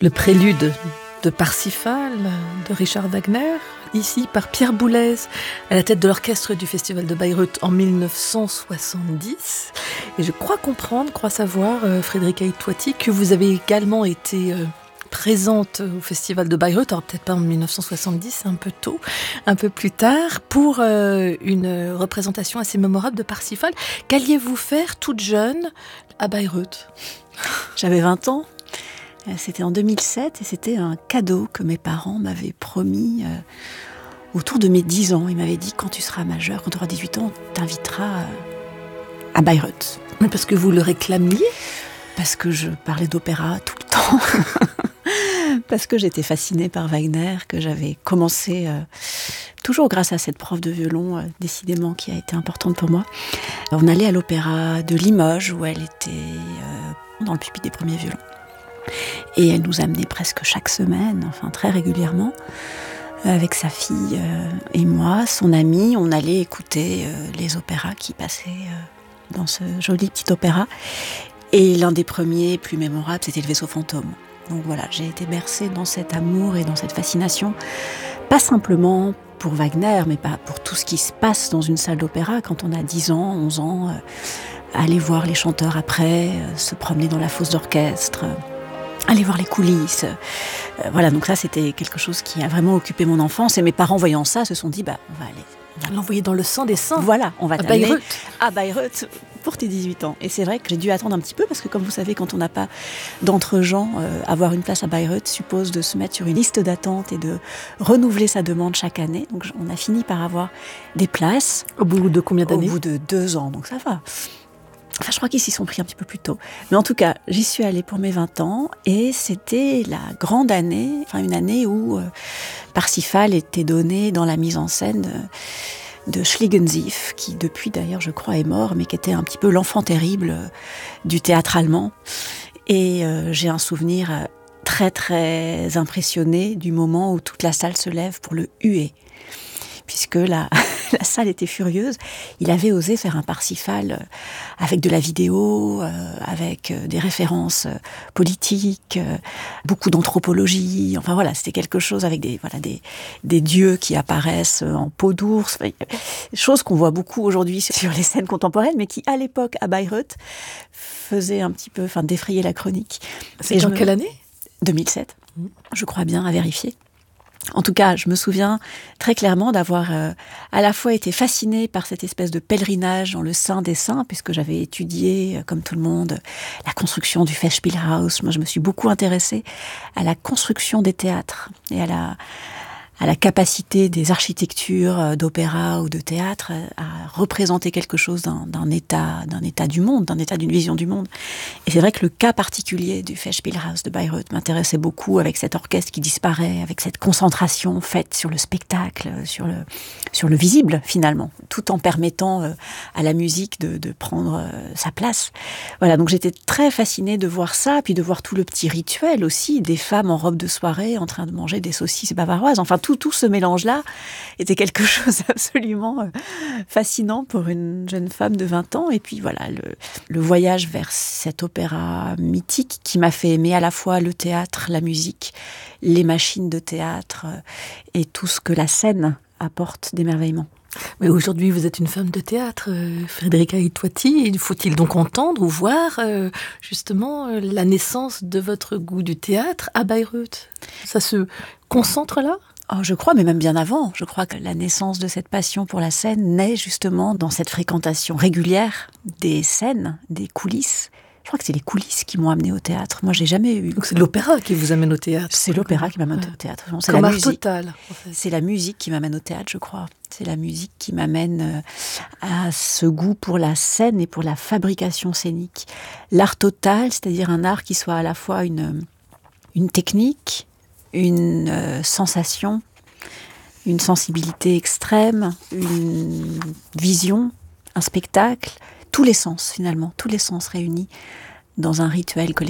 Le prélude de Parsifal de Richard Wagner, ici par Pierre Boulez, à la tête de l'orchestre du Festival de Bayreuth en 1970. Et je crois savoir, Frédérica Itoiti, que vous avez également été présente au Festival de Bayreuth, alors peut-être pas en 1970, c'est un peu tôt, un peu plus tard, pour une représentation assez mémorable de Parsifal. Qu'alliez-vous faire toute jeune à Bayreuth ? J'avais 20 ans. C'était en 2007 et c'était un cadeau que mes parents m'avaient promis autour de mes 10 ans. Ils m'avaient dit, quand tu seras majeur, quand tu auras 18 ans, on t'invitera à Bayreuth. Mais parce que vous le réclamiez ? Parce que je parlais d'opéra tout le temps. Parce que j'étais fascinée par Wagner, que j'avais commencé, toujours grâce à cette prof de violon, décidément, qui a été importante pour moi. On allait à l'opéra de Limoges, où elle était dans le pupitre des premiers violons. Et elle nous amenait presque chaque semaine, enfin très régulièrement, avec sa fille et moi, son amie. On allait écouter les opéras qui passaient dans ce joli petit opéra. Et l'un des premiers plus mémorables, c'était le Vaisseau fantôme. Donc voilà, j'ai été bercée dans cet amour et dans cette fascination, pas simplement pour Wagner, mais pas pour tout ce qui se passe dans une salle d'opéra quand on a 10 ans, 11 ans, aller voir les chanteurs après, se promener dans la fosse d'orchestre, aller voir les coulisses. Voilà, donc ça, c'était quelque chose qui a vraiment occupé mon enfance. Et mes parents, voyant ça, se sont dit, on va aller. On va l'envoyer dans le sang des saints. Voilà, on va t'amener Bayreuth. À Bayreuth pour tes 18 ans. Et c'est vrai que j'ai dû attendre un petit peu, parce que comme vous savez, quand on n'a pas d'entre-gens, avoir une place à Bayreuth suppose de se mettre sur une liste d'attente et de renouveler sa demande chaque année. Donc on a fini par avoir des places. Au bout de combien d'années ? Au bout de 2 ans, donc ça va. Enfin, je crois qu'ils s'y sont pris un petit peu plus tôt. Mais en tout cas, j'y suis allée pour mes 20 ans et c'était la grande année, enfin une année où Parsifal était donné dans la mise en scène de Schlingensief, qui depuis d'ailleurs je crois est mort, mais qui était un petit peu l'enfant terrible du théâtre allemand. Et j'ai un souvenir très très impressionné du moment où toute la salle se lève pour le huer. Puisque la salle était furieuse. Il avait osé faire un Parsifal avec de la vidéo, avec des références politiques, beaucoup d'anthropologie. Enfin voilà, c'était quelque chose avec des dieux qui apparaissent en peau d'ours. Enfin, chose qu'on voit beaucoup aujourd'hui sur les scènes contemporaines, mais qui à l'époque à Bayreuth faisait un petit peu, défrayer la chronique. C'est en quelle année ? 2007, je crois bien, à vérifier. En tout cas, je me souviens très clairement d'avoir à la fois été fascinée par cette espèce de pèlerinage dans le sein des saints, puisque j'avais étudié, comme tout le monde, la construction du Festspielhaus. Moi, je me suis beaucoup intéressée à la construction des théâtres et à la capacité des architectures d'opéra ou de théâtre à représenter quelque chose d'un état du monde, d'un état d'une vision du monde. Et c'est vrai que le cas particulier du Festspielhaus de Bayreuth m'intéressait beaucoup, avec cet orchestre qui disparaît, avec cette concentration faite sur le spectacle, sur le visible finalement, tout en permettant à la musique de prendre sa place. Voilà, donc j'étais très fascinée de voir ça, puis de voir tout le petit rituel aussi, des femmes en robe de soirée en train de manger des saucisses bavaroises. Enfin, tout ce mélange-là était quelque chose d'absolument fascinant pour une jeune femme de 20 ans. Et puis voilà, le voyage vers cet opéra mythique qui m'a fait aimer à la fois le théâtre, la musique, les machines de théâtre et tout ce que la scène apporte d'émerveillement. Mais aujourd'hui, vous êtes une femme de théâtre, Frédérica Itoiti. Faut-il donc entendre ou voir justement la naissance de votre goût du théâtre à Bayreuth ? Ça se concentre là ? Je crois, mais même bien avant. Je crois que la naissance de cette passion pour la scène naît justement dans cette fréquentation régulière des scènes, des coulisses. Je crois que c'est les coulisses qui m'ont amenée au théâtre. Moi, j'ai jamais eu... Donc c'est l'opéra qui vous amène au théâtre. C'est l'opéra qui m'amène au théâtre. Non, c'est comme la art musique. Total, en fait. C'est la musique qui m'amène au théâtre, je crois. C'est la musique qui m'amène à ce goût pour la scène et pour la fabrication scénique. L'art total, c'est-à-dire un art qui soit à la fois une technique, une sensation, une sensibilité extrême, une vision, un spectacle, tous les sens finalement, tous les sens réunis dans un rituel collectif.